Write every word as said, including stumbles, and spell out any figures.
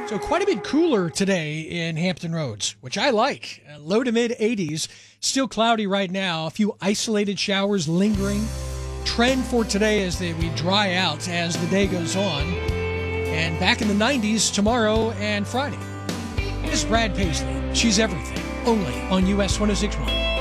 So quite a bit cooler today in Hampton Roads, which I like. Uh, low to mid eighties, still cloudy right now. A few isolated showers lingering. Trend for today is that we dry out as the day goes on. And back in the nineties tomorrow and Friday. This is Brad Paisley. She's Everything, only on U S one oh six point one.